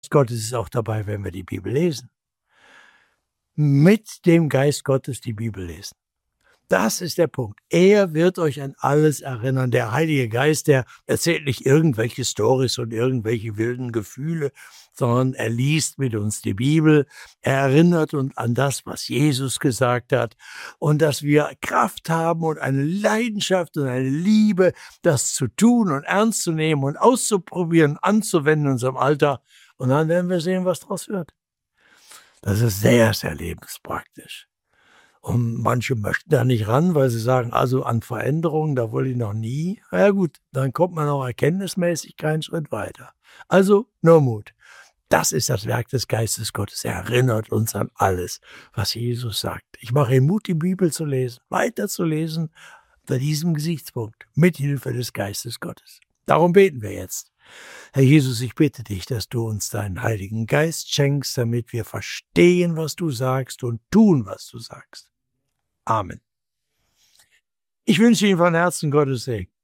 Gottes ist auch dabei, wenn wir die Bibel lesen. Mit dem Geist Gottes die Bibel lesen. Das ist der Punkt. Er wird euch an alles erinnern. Der Heilige Geist, der erzählt nicht irgendwelche Storys und irgendwelche wilden Gefühle, sondern er liest mit uns die Bibel. Er erinnert uns an das, was Jesus gesagt hat und dass wir Kraft haben und eine Leidenschaft und eine Liebe, das zu tun und ernst zu nehmen und auszuprobieren, anzuwenden in unserem Alter. Und dann werden wir sehen, was draus wird. Das ist sehr, sehr lebenspraktisch. Und manche möchten da nicht ran, weil sie sagen, also an Veränderungen, da wollte ich noch nie. Na ja gut, dann kommt man auch erkenntnismäßig keinen Schritt weiter. Also nur Mut. Das ist das Werk des Geistes Gottes. Er erinnert uns an alles, was Jesus sagt. Ich mache Ihnen Mut, die Bibel zu lesen, weiter zu lesen, unter diesem Gesichtspunkt, mit Hilfe des Geistes Gottes. Darum beten wir jetzt. Herr Jesus, ich bitte dich, dass du uns deinen Heiligen Geist schenkst, damit wir verstehen, was du sagst und tun, was du sagst. Amen. Ich wünsche Ihnen von Herzen Gottes Segen.